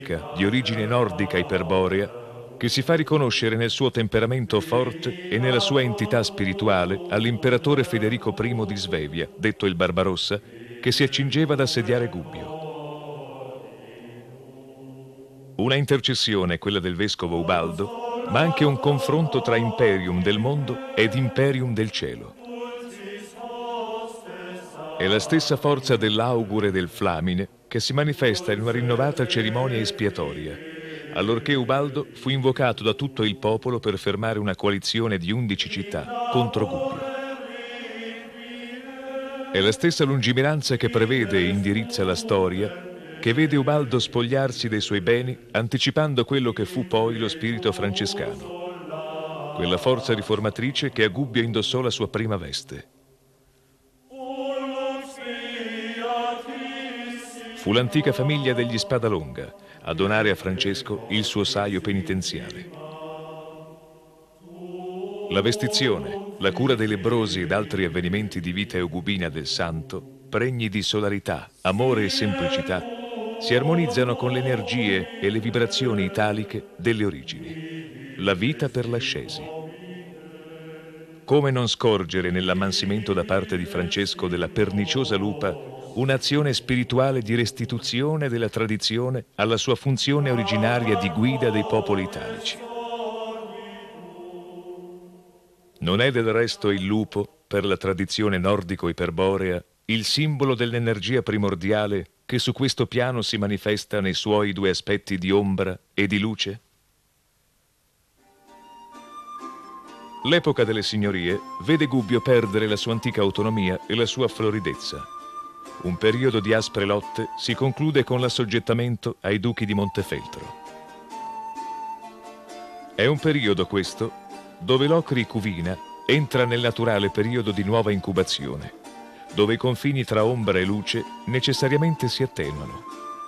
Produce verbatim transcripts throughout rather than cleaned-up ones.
di origine nordica iperborea, che si fa riconoscere nel suo temperamento forte e nella sua entità spirituale all'imperatore Federico primo di Svevia, detto il Barbarossa, che si accingeva ad assediare Gubbio. Una intercessione, quella del vescovo Ubaldo, ma anche un confronto tra imperium del mondo ed imperium del cielo. È la stessa forza dell'augure e del flamine che si manifesta in una rinnovata cerimonia espiatoria, allorché Ubaldo fu invocato da tutto il popolo per fermare una coalizione di undici città contro Gubbio. È la stessa lungimiranza che prevede e indirizza la storia, che vede Ubaldo spogliarsi dei suoi beni, anticipando quello che fu poi lo spirito francescano, quella forza riformatrice che a Gubbio indossò la sua prima veste. Fu l'antica famiglia degli Spadalonga a donare a Francesco il suo saio penitenziale. La vestizione, la cura dei lebbrosi ed altri avvenimenti di vita eugubina del santo, pregni di solarità, amore e semplicità, si armonizzano con le energie e le vibrazioni italiche delle origini. La vita per l'ascesi. Come non scorgere nell'ammansimento da parte di Francesco della perniciosa lupa un'azione spirituale di restituzione della tradizione alla sua funzione originaria di guida dei popoli italici. Non è del resto il lupo, per la tradizione nordico-iperborea, il simbolo dell'energia primordiale che su questo piano si manifesta nei suoi due aspetti di ombra e di luce? L'epoca delle signorie vede Gubbio perdere la sua antica autonomia e la sua floridezza. Un periodo di aspre lotte si conclude con l'assoggettamento ai duchi di Montefeltro. È un periodo questo dove l'Ocri Cuvina entra nel naturale periodo di nuova incubazione, dove i confini tra ombra e luce necessariamente si attenuano.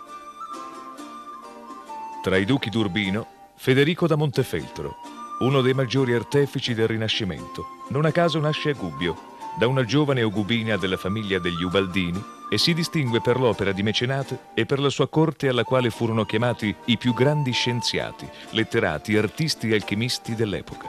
Tra i duchi d'Urbino, Federico da Montefeltro, uno dei maggiori artefici del Rinascimento, non a caso nasce a Gubbio, da una giovane eugubina della famiglia degli Ubaldini, e si distingue per l'opera di mecenate e per la sua corte alla quale furono chiamati i più grandi scienziati, letterati, artisti e alchimisti dell'epoca.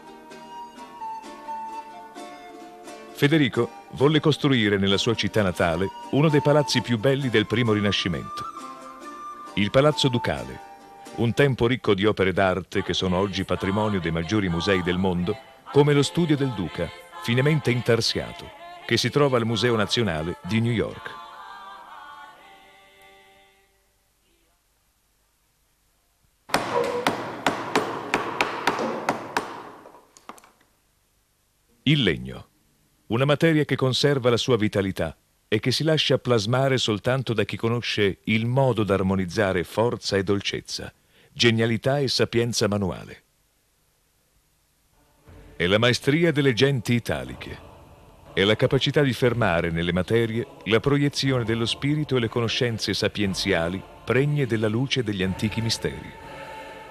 Federico volle costruire nella sua città natale uno dei palazzi più belli del primo Rinascimento, il Palazzo Ducale, un tempo ricco di opere d'arte che sono oggi patrimonio dei maggiori musei del mondo, come lo studio del Duca, finemente intarsiato, che si trova al Museo Nazionale di New York. Il legno, una materia che conserva la sua vitalità e che si lascia plasmare soltanto da chi conosce il modo d'armonizzare forza e dolcezza, genialità e sapienza manuale. È la maestria delle genti italiche. È la capacità di fermare nelle materie la proiezione dello spirito e le conoscenze sapienziali pregne della luce degli antichi misteri.